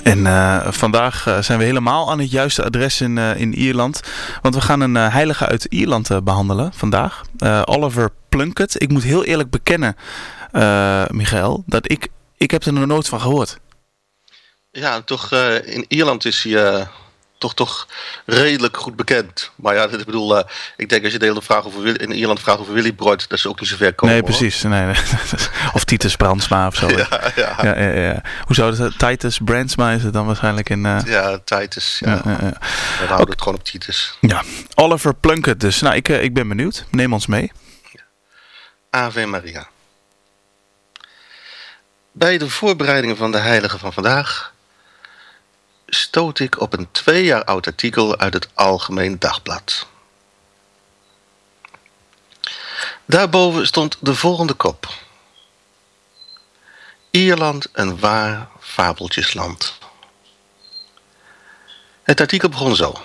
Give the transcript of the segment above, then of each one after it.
En vandaag zijn we helemaal aan het juiste adres in Ierland. Want we gaan een heilige uit Ierland behandelen vandaag. Oliver Plunkett. Ik moet heel eerlijk bekennen, Michael, dat ik heb er nog nooit van gehoord. Ja, toch in Ierland is hij toch redelijk goed bekend. Maar ja, ik bedoel, ik denk als je de hele vraag in Ierland vraagt over Willy Brood, dat ze ook niet zo ver komen. Nee, precies. Nee. Of Titus Brandsma of zo. Ja. Hoe zou dat? Titus Brandsma is het dan waarschijnlijk in... Ja, Titus. Ja. We houden het gewoon op Titus. Ja, Oliver Plunkett dus. Nou, ik ben benieuwd. Neem ons mee. Ave Maria. Bij de voorbereidingen van de heilige van vandaag stoot ik op een 2 jaar oud artikel uit het Algemeen Dagblad. Daarboven stond de volgende kop. Ierland een waar fabeltjesland. Het artikel begon zo.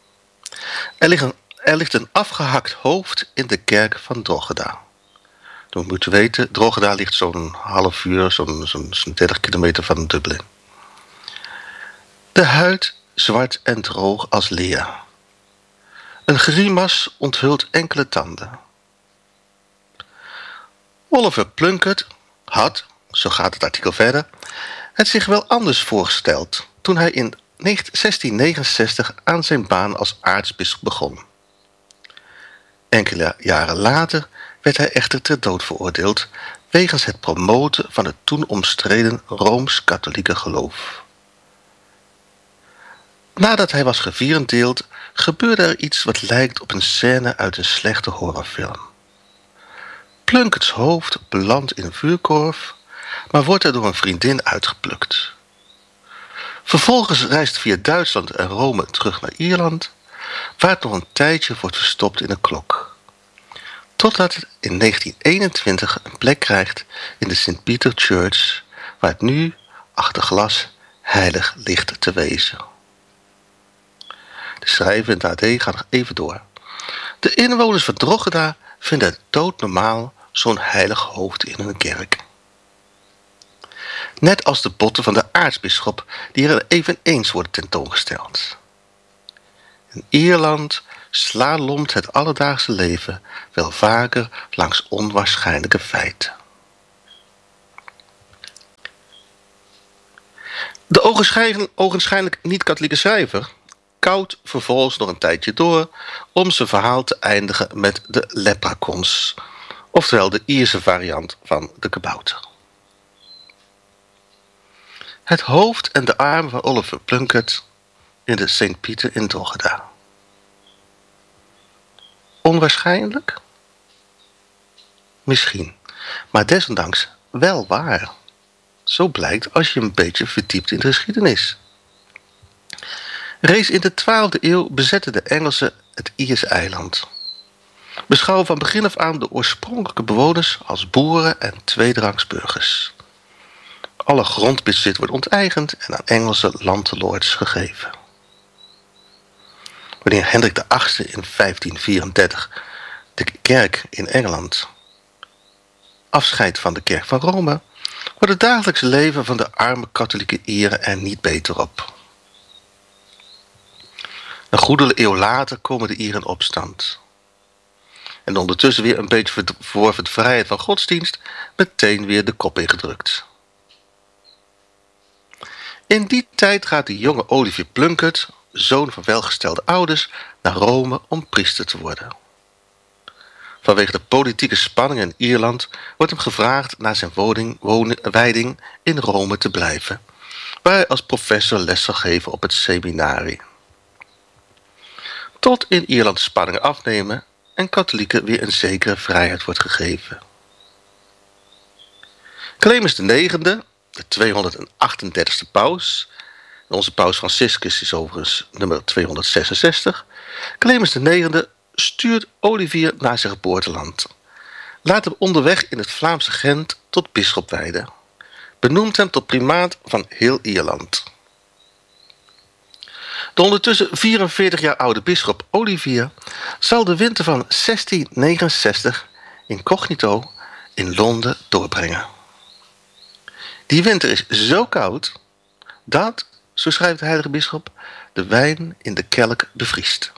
Er ligt een afgehakt hoofd in de kerk van Drogheda. We moeten weten, Drogheda ligt zo'n half uur, zo'n 30 kilometer van Dublin. De huid zwart en droog als leer. Een grimas onthult enkele tanden. Oliver Plunkett had, zo gaat het artikel verder, het zich wel anders voorgesteld toen hij in 1669 aan zijn baan als aartsbisschop begon. Enkele jaren later werd hij echter ter dood veroordeeld wegens het promoten van het toen omstreden Rooms-katholieke geloof. Nadat hij was gevierendeeld, gebeurde er iets wat lijkt op een scène uit een slechte horrorfilm. Plunketts hoofd belandt in een vuurkorf, maar wordt er door een vriendin uitgeplukt. Vervolgens reist via Duitsland en Rome terug naar Ierland, waar het nog een tijdje wordt verstopt in een klok. Totdat het in 1921 een plek krijgt in de St. Peter Church, waar het nu, achter glas, heilig ligt te wezen. De schrijver in het AD gaat nog even door. De inwoners van Drogheda vinden het doodnormaal zo'n heilig hoofd in hun kerk. Net als de botten van de aartsbisschop die er eveneens worden tentoongesteld. In Ierland slalomt het alledaagse leven wel vaker langs onwaarschijnlijke feiten. De ogenschijnlijk niet-katholieke schrijver koudt vervolgens nog een tijdje door om zijn verhaal te eindigen met de leprechauns, oftewel de Ierse variant van de kabouter. Het hoofd en de armen van Oliver Plunkett in de St. Pieter in Drogheda. Onwaarschijnlijk? Misschien, maar desondanks wel waar. Zo blijkt als je een beetje verdiept in de geschiedenis. Reeds in de 12e eeuw bezetten de Engelsen het Ierse eiland. Beschouwen van begin af aan de oorspronkelijke bewoners als boeren en tweederangs burgers. Alle grondbezit wordt onteigend en aan Engelse landlords gegeven. Wanneer Hendrik VIII in 1534 de kerk in Engeland afscheidt van de kerk van Rome, wordt het dagelijkse leven van de arme katholieke Ieren er niet beter op. Een goede eeuw later komen de Ieren in opstand. En ondertussen weer een beetje verworven vrijheid van godsdienst, meteen weer de kop ingedrukt. In die tijd gaat de jonge Oliver Plunkett, zoon van welgestelde ouders, naar Rome om priester te worden. Vanwege de politieke spanningen in Ierland wordt hem gevraagd naar zijn wijding in Rome te blijven, waar hij als professor les zal geven op het seminarie. Tot in Ierland spanningen afnemen en katholieken weer een zekere vrijheid wordt gegeven. Clemens IX, de 238ste paus, onze paus Franciscus is overigens nummer 266, Clemens IX stuurt Olivier naar zijn geboorteland, laat hem onderweg in het Vlaamse Gent tot bisschop wijden, benoemt hem tot primaat van heel Ierland. De ondertussen 44 jaar oude bisschop Olivier zal de winter van 1669 incognito in Londen doorbrengen. Die winter is zo koud dat, zo schrijft de heilige bisschop, de wijn in de kelk bevriest.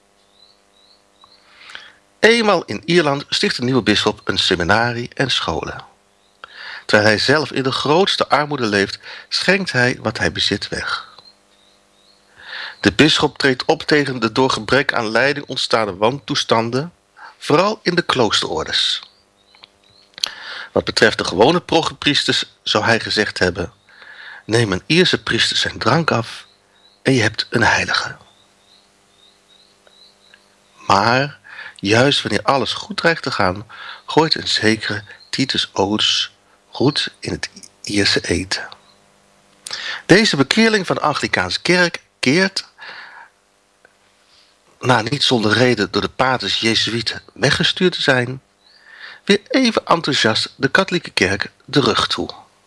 Eenmaal in Ierland sticht de nieuwe bisschop een seminarie en scholen. Terwijl hij zelf in de grootste armoede leeft, schenkt hij wat hij bezit weg. De bisschop treedt op tegen de door gebrek aan leiding ontstane wantoestanden, vooral in de kloosterordes. Wat betreft de gewone proggepriesters zou hij gezegd hebben: neem een Ierse priester zijn drank af en je hebt een heilige. Maar juist wanneer alles goed dreigt te gaan, gooit een zekere Titus Oates goed in het Ierse eten. Deze bekeerling van de Anglicaanse kerk keert, na niet zonder reden door de paters Jezuïeten weggestuurd te zijn, weer even enthousiast de katholieke kerk de rug toe.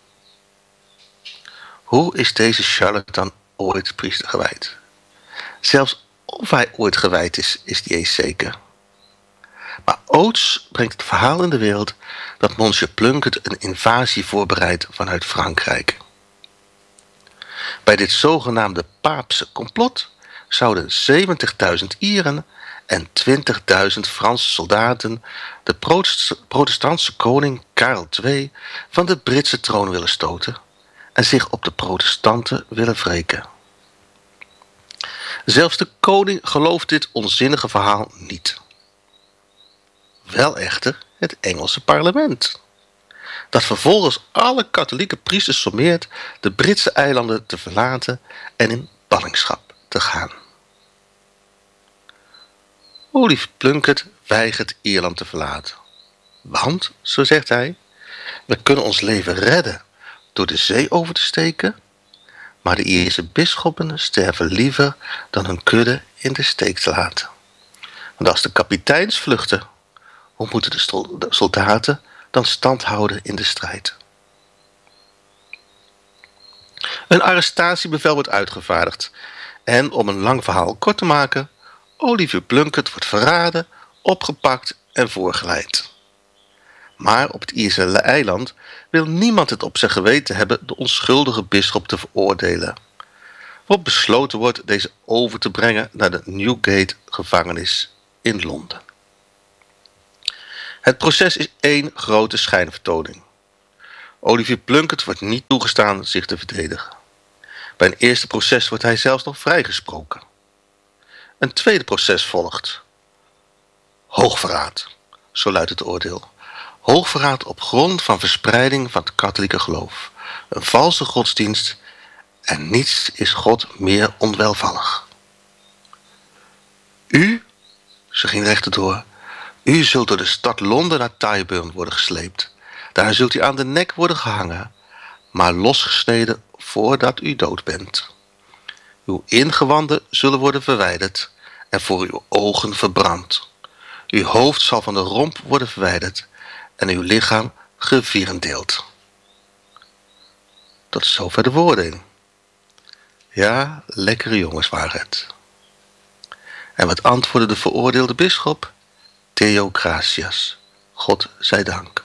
Hoe is deze charlatan ooit priester gewijd? Zelfs of hij ooit gewijd is niet eens zeker. Maar Oates brengt het verhaal in de wereld dat Monsieur Plunkett een invasie voorbereidt vanuit Frankrijk. Bij dit zogenaamde paapse complot zouden 70.000 Ieren en 20.000 Franse soldaten de protestantse koning Karel II van de Britse troon willen stoten en zich op de protestanten willen wreken. Zelfs de koning gelooft dit onzinnige verhaal niet. Wel echter het Engelse parlement, dat vervolgens alle katholieke priesters sommeert de Britse eilanden te verlaten en in ballingschap te gaan. Olivier Plunkett weigert Ierland te verlaten. Want, zo zegt hij, we kunnen ons leven redden door de zee over te steken, maar de Ierse bisschoppen sterven liever dan hun kudde in de steek te laten. Want als de kapiteins vluchten, hoe moeten de soldaten dan stand houden in de strijd? Een arrestatiebevel wordt uitgevaardigd en, om een lang verhaal kort te maken, Olivier Plunkett wordt verraden, opgepakt en voorgeleid. Maar op het Ierse eiland wil niemand het op zijn geweten hebben de onschuldige bisschop te veroordelen, waarop besloten wordt deze over te brengen naar de Newgate-gevangenis in Londen. Het proces is één grote schijnvertoning. Olivier Plunkett wordt niet toegestaan zich te verdedigen. Bij een eerste proces wordt hij zelfs nog vrijgesproken. Een tweede proces volgt. Hoogverraad, zo luidt het oordeel. Hoogverraad op grond van verspreiding van het katholieke geloof. Een valse godsdienst en niets is God meer onwelvallig. U, ze ging rechterdoor, u zult door de stad Londen naar Tyburn worden gesleept. Daar zult u aan de nek worden gehangen, maar losgesneden voordat u dood bent. Uw ingewanden zullen worden verwijderd en voor uw ogen verbrand. Uw hoofd zal van de romp worden verwijderd en uw lichaam gevierendeeld. Tot zover de woorden. Ja, lekkere jongens waren het. En wat antwoordde de veroordeelde bisschop? Theo gratias, God zij dank.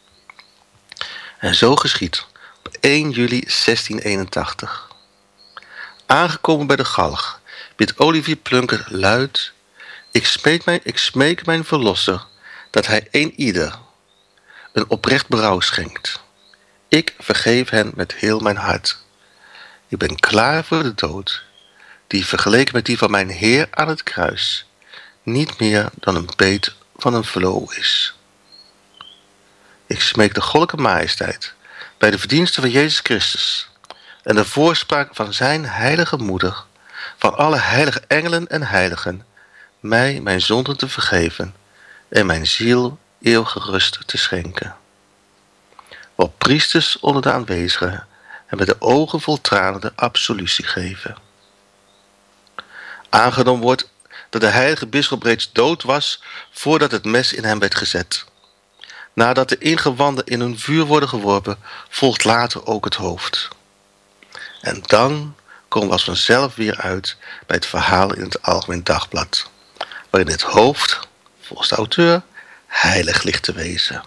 En zo geschiet op 1 juli 1681. Aangekomen bij de galg, bidt Olivier Plunkett luid: ik smeek mijn verlosser, dat hij een ieder een oprecht berouw schenkt. Ik vergeef hen met heel mijn hart. Ik ben klaar voor de dood, die vergeleken met die van mijn Heer aan het kruis niet meer dan een beet van een vloo is. Ik smeek de goddelijke majesteit bij de verdiensten van Jezus Christus en de voorspraak van zijn heilige moeder, van alle heilige engelen en heiligen, mij mijn zonden te vergeven en mijn ziel eeuwige rust te schenken. Wat priesters onder de aanwezigen en met de ogen vol tranen de absolutie geven. Aangenomen wordt dat de heilige bisschop reeds dood was voordat het mes in hem werd gezet. Nadat de ingewanden in hun vuur worden geworpen, volgt later ook het hoofd. En dan komen we als vanzelf weer uit bij het verhaal in het Algemeen Dagblad, waarin het hoofd, volgens de auteur, heilig ligt te wezen.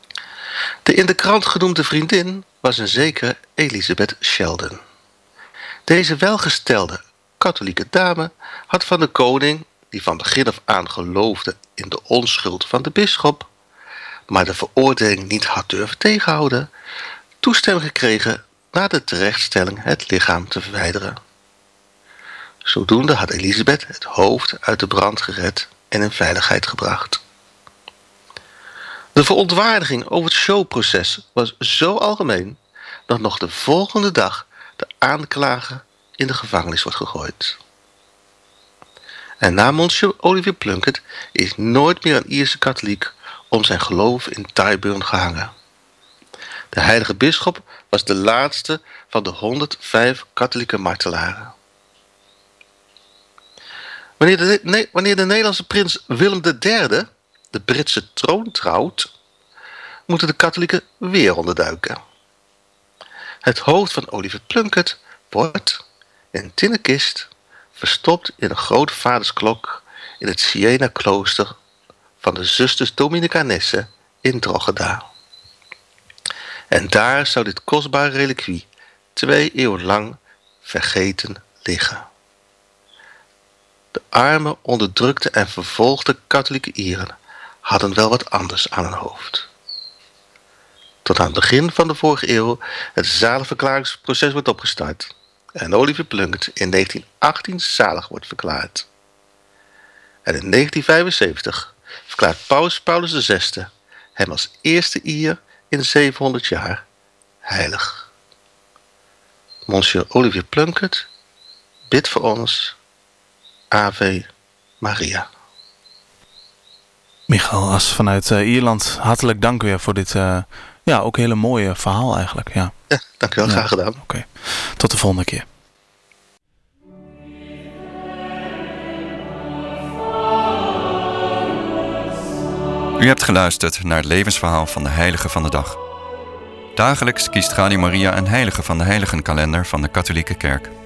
De in de krant genoemde vriendin was een zekere Elizabeth Sheldon. Deze welgestelde katholieke dame had van de koning, die van begin af aan geloofde in de onschuld van de bisschop, maar de veroordeling niet had durven tegenhouden, toestemming gekregen na de terechtstelling het lichaam te verwijderen. Zodoende had Elisabeth het hoofd uit de brand gered en in veiligheid gebracht. De verontwaardiging over het showproces was zo algemeen dat nog de volgende dag de aanklager in de gevangenis wordt gegooid. En na Monsieur Olivier Plunkett is nooit meer een Ierse katholiek om zijn geloof in Tyburn gehangen. De heilige bisschop was de laatste van de 105 katholieke martelaren. Wanneer de Nederlandse prins Willem III de Britse troon trouwt, moeten de katholieken weer onderduiken. Het hoofd van Olivier Plunkett wordt in een tinnen kist verstopt in een grote vadersklok in het Siena-klooster van de zusters Dominicanessen in Drogheda. En daar zou dit kostbare reliquie 2 eeuwen lang vergeten liggen. De arme, onderdrukte en vervolgde katholieke Ieren hadden wel wat anders aan hun hoofd. Tot aan het begin van de vorige eeuw het zaligverklaringsproces wordt opgestart en Olivier Plunkett in 1918 zalig wordt verklaard. En in 1975 verklaart Paus Paulus VI hem als eerste Ier in 700 jaar heilig. Monsieur Olivier Plunkett, bid voor ons. Ave Maria. Michael As vanuit Ierland, hartelijk dank weer voor dit ook hele mooie verhaal eigenlijk. Ja, dank u wel, graag gedaan. Oké. Tot de volgende keer. U hebt geluisterd naar het levensverhaal van de heilige van de dag. Dagelijks kiest Radio Maria een heilige van de heiligenkalender van de katholieke kerk.